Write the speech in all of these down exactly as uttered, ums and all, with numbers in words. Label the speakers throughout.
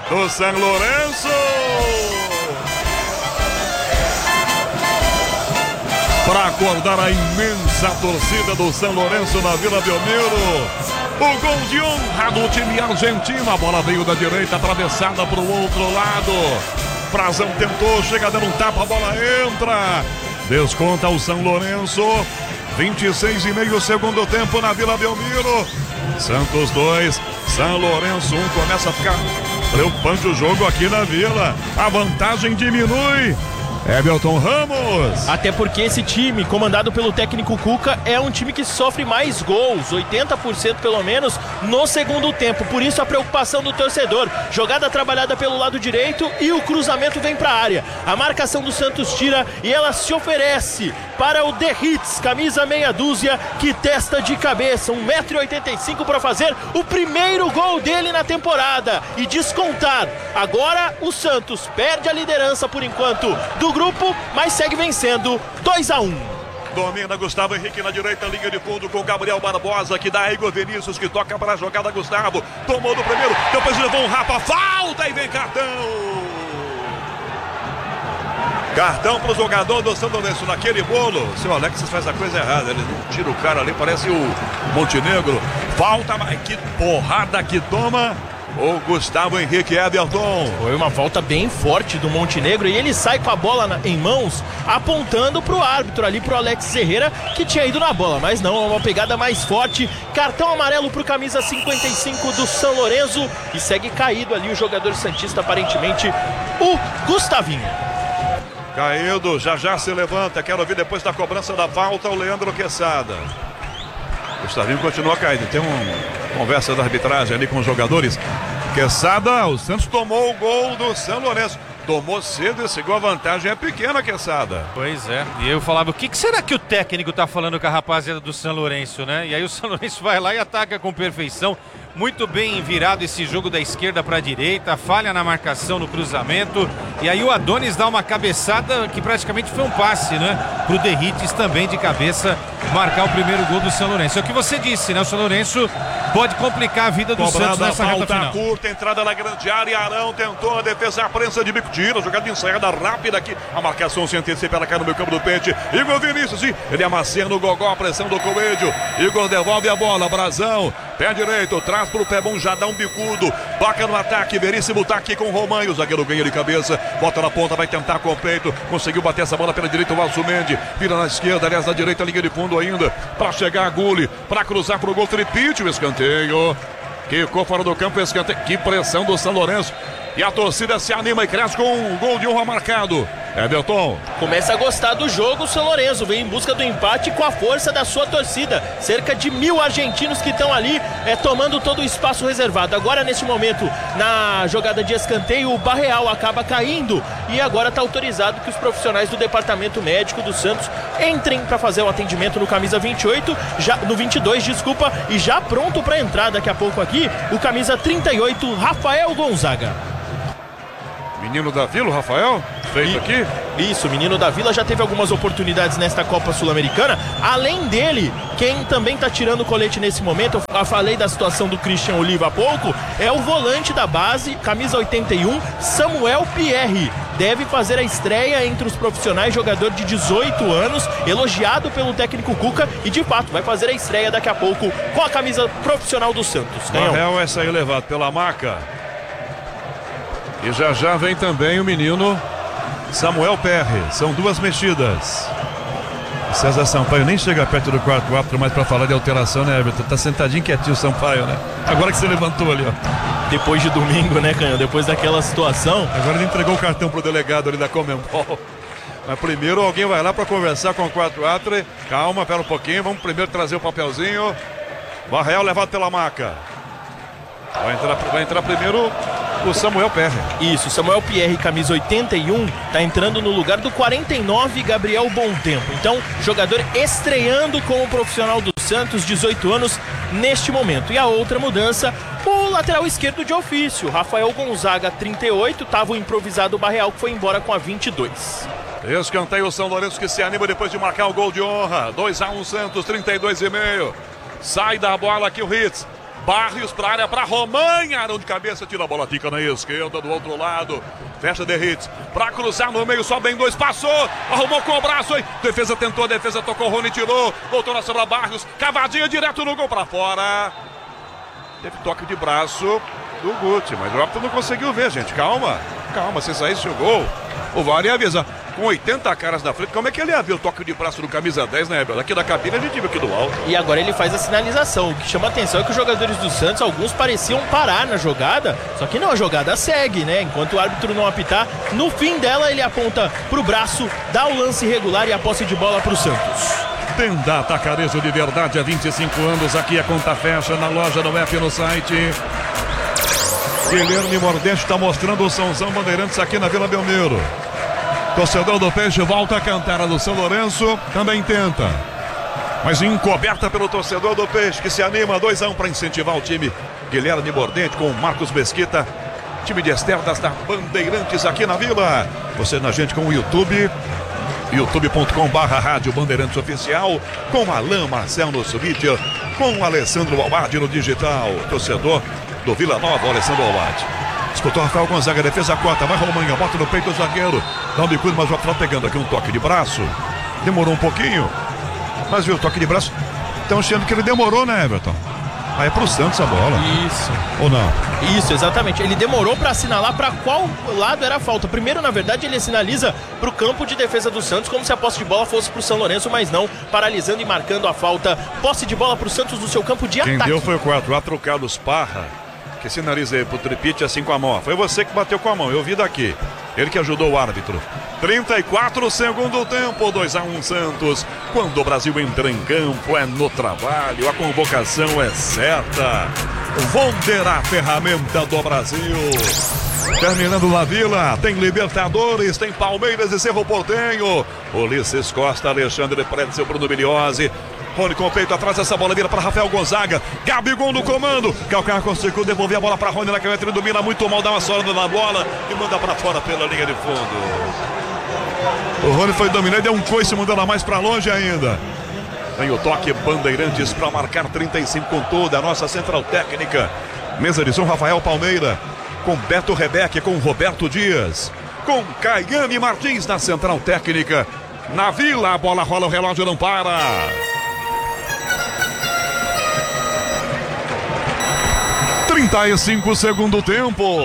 Speaker 1: do São Lourenço. Para acordar a imensa torcida do São Lourenço na Vila Belmiro. O gol de honra do time argentino. A bola veio da direita, atravessada para o outro lado. Frazão tentou, chega dando um tapa, a bola entra. Desconta o São Lourenço. vinte e seis e meio segundo tempo na Vila Belmiro. Santos dois, São Lourenço um. Começa a ficar preocupante o jogo aqui na Vila. A vantagem diminui. Everton Ramos.
Speaker 2: Até porque esse time, comandado pelo técnico Cuca, é um time que sofre mais gols, oitenta por cento pelo menos, no segundo tempo. Por isso a preocupação do torcedor. Jogada trabalhada pelo lado direito e o cruzamento vem para a área. A marcação do Santos tira e ela se oferece para o The Hits, camisa meia dúzia, que testa de cabeça, um metro e oitenta e cinco para fazer o primeiro gol dele na temporada e descontar. Agora o Santos perde a liderança por enquanto do grupo, mas segue vencendo dois a um.
Speaker 1: Domina Gustavo Henrique na direita, linha de fundo com Gabriel Barbosa, que dá Igor Vinícius, que toca para a jogada. Gustavo tomou do primeiro, depois levou um rapa, falta e vem cartão. Cartão para o jogador do São Lourenço naquele bolo. Seu Alexis faz a coisa errada, ele não tira o cara ali, parece o Montenegro. Falta, mas que porrada que toma o Gustavo Henrique. Everton.
Speaker 2: Foi uma volta bem forte do Montenegro e ele sai com a bola na, em mãos, apontando pro árbitro ali, pro Alex Herrera, que tinha ido na bola, mas não, é uma pegada mais forte. Cartão amarelo pro camisa cinquenta e cinco do São Lourenço e segue caído ali o jogador santista, aparentemente o Gustavinho.
Speaker 1: Caído, já já se levanta, quero ouvir depois da cobrança da falta o Leandro Quesada. Gustavinho continua caído, tem uma conversa da arbitragem ali com os jogadores. Quesada, o Santos tomou o gol do São Lourenço. Tomou cedo e seguiu a vantagem, é pequena, Quesada.
Speaker 3: Pois é, e eu falava, o que, que será que o técnico tá falando com a rapaziada do São Lourenço, né? E aí o São Lourenço vai lá e ataca com perfeição. Muito bem virado esse jogo da esquerda para a direita, falha na marcação no cruzamento. E aí o Adonis dá uma cabeçada que praticamente foi um passe, né? Pro The Hits também de cabeça marcar o primeiro gol do São Lourenço. É o que você disse, né? O São Lourenço pode complicar a vida do
Speaker 1: Cobrada,
Speaker 3: Santos nessa reta final.
Speaker 1: Curta, entrada na grande área, Arão tentou a defesa, a prensa de bico, tira, jogada ensaiada rápida aqui. A marcação se antecipa, ela cai no meio campo do pente. Igor Vinícius, sim, ele amacia no gogó, a pressão do Coelho. Igor devolve a bola, Brazão, pé direito, traz pro pé bom, já dá um bicudo, toca no ataque, Veríssimo tá aqui com o Romain, o zagueiro ganha de cabeça, bota na ponta, vai tentar com o peito, conseguiu bater essa bola pela direita, o Valso Mendes, vira na esquerda, aliás na direita, linha de fundo ainda, pra chegar a Gulli, pra cruzar pro gol, tripite o escanteio, quicou fora do campo, escanteio, que pressão do São Lourenço, e a torcida se anima e cresce com um gol de honra marcado. Everton.
Speaker 2: Começa a gostar do jogo o São Lourenço, vem em busca do empate com a força da sua torcida. Cerca de mil argentinos que estão ali é, tomando todo o espaço reservado. Agora nesse momento, na jogada de escanteio, o Barreal acaba caindo e agora está autorizado que os profissionais do departamento médico do Santos entrem para fazer o atendimento no camisa vinte e oito, já, no vinte e dois, desculpa, e já pronto para entrar daqui a pouco aqui, o camisa trinta e oito, Rafael Gonzaga.
Speaker 1: Menino da Vila, Rafael, feito
Speaker 2: e,
Speaker 1: aqui.
Speaker 2: Isso, menino da Vila já teve algumas oportunidades nesta Copa Sul-Americana. Além dele, quem também está tirando o colete nesse momento, eu falei da situação do Christian Oliva há pouco, é o volante da base, camisa oitenta e um, Samuel Pierre. Deve fazer a estreia entre os profissionais, jogador de dezoito anos, elogiado pelo técnico Cuca e de fato vai fazer a estreia daqui a pouco com a camisa profissional do Santos.
Speaker 1: O Barreal vai sair levado pela maca. E já já vem também o menino Samuel Pierre. São duas mexidas. César Sampaio nem chega perto do quarto árbitro mais para falar de alteração, né, Everton? Tá sentadinho quietinho o Sampaio, né? Agora que você levantou ali, ó.
Speaker 2: Depois de domingo, né, Canhão? Depois daquela situação.
Speaker 1: Agora ele entregou o cartão pro delegado ali da Comembol. Mas primeiro alguém vai lá para conversar com o quarto árbitro. Calma, pera um pouquinho. Vamos primeiro trazer o papelzinho. Barreal levado pela maca. Vai entrar, vai entrar primeiro o Samuel Pierre.
Speaker 2: Isso, Samuel Pierre, camisa oitenta e um, tá entrando no lugar do quarenta e nove, Gabriel Bontempo. Então, jogador estreando como profissional do Santos, dezoito anos, neste momento. E a outra mudança, o lateral esquerdo de ofício, Rafael Gonzaga, trinta e oito, tava o improvisado Barreal, que foi embora com a vinte e dois.
Speaker 1: Escanteio o São Lourenço que se anima depois de marcar o gol de honra. dois a um Santos, trinta e dois e meio. Sai da bola aqui o Hits. Barrios pra área, pra Romanha. Arão de cabeça, tira a bola, fica na esquerda, do outro lado. Fecha Derrites. Pra cruzar no meio, só bem dois. Passou. Arrumou com o braço, hein? Defesa tentou, a defesa tocou, Rony tirou. Voltou na sobra Barrios. Cavadinha direto no gol pra fora. Teve toque de braço do Guti, mas o árbitro não conseguiu ver, gente. Calma, calma. Se saísse o gol, o V A R ia avisar. Com oitenta caras na frente, como é que ele ia ver o toque de braço do camisa dez, né, Hebel? Aqui da cabine a gente viu aqui do alto.
Speaker 2: E agora ele faz a sinalização. O que chama a atenção é que os jogadores do Santos, alguns pareciam parar na jogada, só que não, a jogada segue, né? Enquanto o árbitro não apitar, no fim dela ele aponta pro braço, dá o lance irregular e a posse de bola pro Santos.
Speaker 1: Tenda Atacarejo de verdade há vinte e cinco anos. Aqui a conta fecha na loja, no app, no site. Guilherme Mordente está mostrando o Sãozão Bandeirantes aqui na Vila Belmiro. Torcedor do Peixe volta a cantar. A do São Lourenço também tenta, mas encoberta pelo torcedor do Peixe, que se anima. Dois a um para incentivar o time. Guilherme Mordente com Marcos Mesquita. Time de externas da Bandeirantes aqui na Vila. Você na gente com o YouTube, youtube ponto com barra rádio Bandeirantes Oficial, com Alain Marcel no vídeo, com Alessandro Alvade no digital. Torcedor do Vila Nova, Alessandro Alvade. Escutou Rafael Gonzaga, defesa corta, vai Romanha, bota no peito o zagueiro. Dá um bicudo, mas o Rafael pegando aqui um toque de braço. Demorou um pouquinho, mas viu o toque de braço. Estão achando que ele demorou, né, Everton? Aí é pro Santos a bola.
Speaker 2: Isso.
Speaker 1: Ou não?
Speaker 2: Isso, exatamente. Ele demorou para assinalar para qual lado era a falta. Primeiro, na verdade, ele sinaliza pro campo de defesa do Santos, como se a posse de bola fosse pro São Lourenço, mas não, paralisando e marcando a falta. Posse de bola pro Santos no seu campo de
Speaker 1: Quem
Speaker 2: ataque.
Speaker 1: deu foi o quatro, o Carlos Parra, que sinaliza aí pro Tripite assim com a mão. Foi você que bateu com a mão, eu vi daqui. Ele que ajudou o árbitro. trinta e quatro segundo tempo, dois a um Santos. Quando o Brasil entra em campo, é no trabalho, a convocação é certa. Vonder, a ferramenta do Brasil. Terminando na Vila, tem Libertadores, tem Palmeiras e Cerro Porteño. Ulisses Costa, Alexandre Pretzel, Bruno Biliose. Rony com o peito atrás, essa bola vira para Rafael Gonzaga. Gabigol no comando. Calcaia conseguiu devolver a bola para Rony na caneta. Ele domina muito mal, dá uma sorda na bola e manda para fora pela linha de fundo. O Rony foi dominando, deu um coice, mandando a mais para longe ainda. Tem o toque Bandeirantes para marcar trinta e cinco com toda a nossa central técnica. Mesa de som Rafael Palmeira, com Beto Rebeque, com Roberto Dias, com Caiane Martins na central técnica. Na Vila, a bola rola, o relógio não para. trinta e cinco segundo tempo.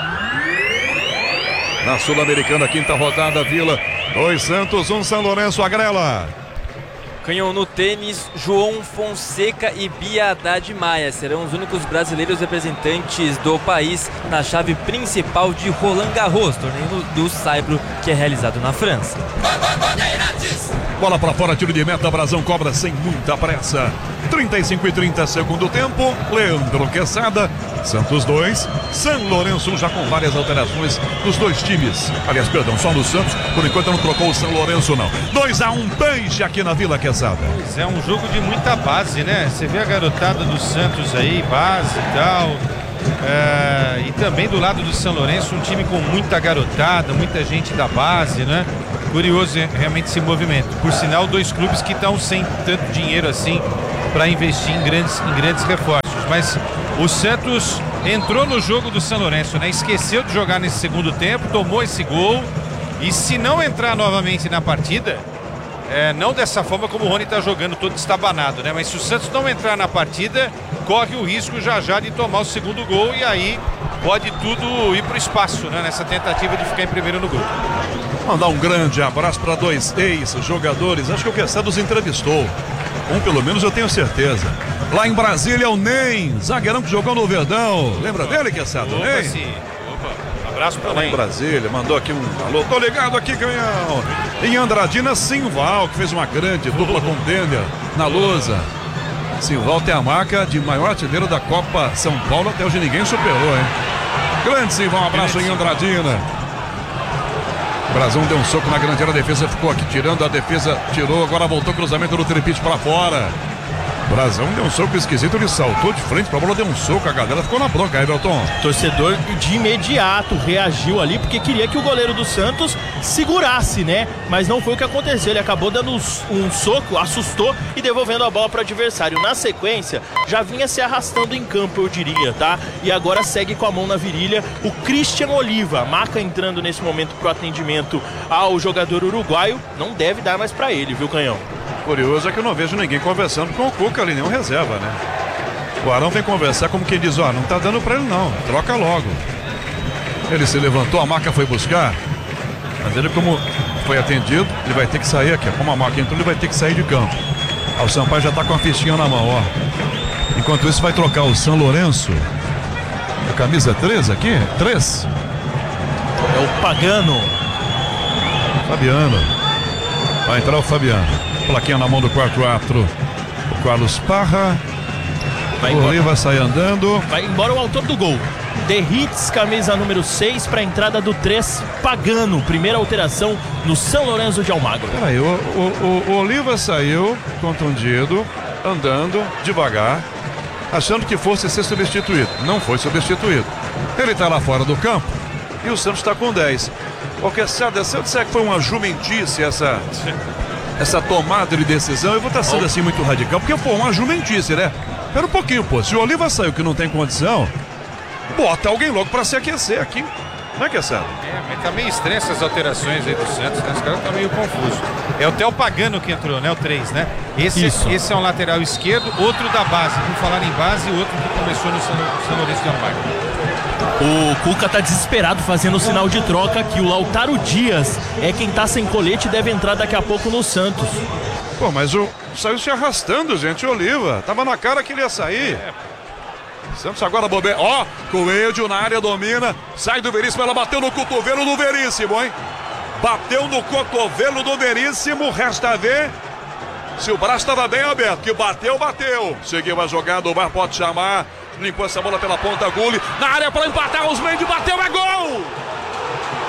Speaker 1: Na Sul-Americana, quinta rodada, Vila. Dois Santos, um São Lourenço, Agrela.
Speaker 4: Canhão no tênis, João Fonseca e Bia Haddad Maia serão os únicos brasileiros representantes do país na chave principal de Roland Garros, torneio do Saibro, que é realizado na França.
Speaker 1: Bola para fora, tiro de meta, Brasão cobra sem muita pressa. trinta e cinco e trinta, segundo tempo. Leandro Quesada, Santos dois, São Lourenço já com várias alterações dos dois times. Aliás, perdão, só no Santos, por enquanto não trocou o São Lourenço não. dois a um, Peixe aqui na Vila Quesada.
Speaker 3: Pois é, um jogo de muita base, né? Você vê a garotada do Santos aí, base e tal. É, e também do lado do São Lourenço, um time com muita garotada, muita gente da base, né? Curioso realmente esse movimento. Por sinal, dois clubes que estão sem tanto dinheiro assim para investir em grandes, em grandes reforços. Mas o Santos entrou no jogo do São Lourenço, né? Esqueceu de jogar nesse segundo tempo, tomou esse gol. E se não entrar novamente na partida, é, não dessa forma como o Rony está jogando, todo estabanado, né? Mas se o Santos não entrar na partida, corre o risco já já de tomar o segundo gol e aí pode tudo ir para o espaço, né? Nessa tentativa de ficar em primeiro no grupo.
Speaker 1: Mandar um grande abraço para dois ex-jogadores. Acho que o Quesada os entrevistou. Um pelo menos eu tenho certeza. Lá em Brasília, o Ney, zagueirão que jogou no Verdão. Lembra dele, Quesada?
Speaker 3: Opa,
Speaker 1: Ney?
Speaker 3: sim. Opa, abraço para
Speaker 1: Lá em Brasília, mandou aqui um alô. Tô ligado aqui, canhão. Em Andradina, Simval, que fez uma grande dupla com o Denner na lousa. Simval tem a marca de maior artilheiro da Copa São Paulo, até hoje ninguém superou, hein? Grande Simval, um abraço em Andradina. Brasão deu um soco na grande área, a defesa ficou aqui tirando, a defesa tirou, agora voltou cruzamento do Tripite para fora. Brazão deu um soco esquisito, ele saltou de frente pra bola, deu um soco, a galera ficou na bronca, Everton.
Speaker 2: Torcedor de imediato reagiu ali porque queria que o goleiro do Santos segurasse, né? Mas não foi o que aconteceu, ele acabou dando um soco, assustou e devolvendo a bola para o adversário. Na sequência, já vinha se arrastando em campo, eu diria, tá? E agora segue com a mão na virilha o Christian Oliva, Maca entrando nesse momento pro atendimento ao jogador uruguaio, não deve dar mais para ele, viu, Canhão?
Speaker 1: Curioso é que eu não vejo ninguém conversando com o Cuca ali, nenhum reserva, né? O Arão vem conversar como quem diz, ó, oh, não tá dando pra ele não, troca logo. Ele se levantou, a Maca foi buscar, mas ele como foi atendido, ele vai ter que sair aqui, como a Maca entrou, ele vai ter que sair de campo. Ah, o Sampaio já tá com a fichinha na mão, ó. Enquanto isso vai trocar o São Lourenço, a camisa três aqui, três.
Speaker 2: É o Pagano.
Speaker 1: Fabiano. Vai entrar o Fabiano. Plaquinha na mão do quatro quatro. O Carlos Parra.
Speaker 2: Vai
Speaker 1: o Oliva sai andando.
Speaker 2: Vai embora o autor do gol. The Hits, camisa número seis, para a entrada do três, Pagano. Primeira alteração no São Lourenço de Almagro.
Speaker 1: Peraí, o, o, o, o Oliva saiu contundido, andando devagar, achando que fosse ser substituído. Não foi substituído. Ele está lá fora do campo e o Santos está com dez. O que se eu disser que foi uma jumentice essa, essa tomada de decisão, eu vou estar sendo assim muito radical, porque pô, uma jumentice, né? Espera um pouquinho, pô. Se o Oliva saiu que não tem condição, bota alguém logo para se aquecer aqui. Não é que é certo?
Speaker 3: É, mas tá meio estranho essas alterações aí do Santos, né? Os caras estão meio confusos. É o Theo Pagano que entrou, né? O três, né? Esse, esse é um lateral esquerdo, outro da base. Por falar em base, outro que começou no São, São Lourenço de Almagro.
Speaker 2: O Cuca tá desesperado fazendo o sinal de troca aqui. O Lautaro Dias é quem tá sem colete e deve entrar daqui a pouco no Santos.
Speaker 1: Pô, mas o saiu se arrastando, gente, o Oliva. Tava na cara que ele ia sair. Santos agora bobeira. Ó, Coelho na área domina. Sai do Veríssimo, ela bateu no cotovelo do Veríssimo, hein? Bateu no cotovelo do Veríssimo. Resta ver se o braço estava bem aberto. Que bateu, bateu. Seguiu a jogada, o V A R pode chamar. Limpou essa bola pela ponta, Gulli. Na área para empatar, os Mendes bateu.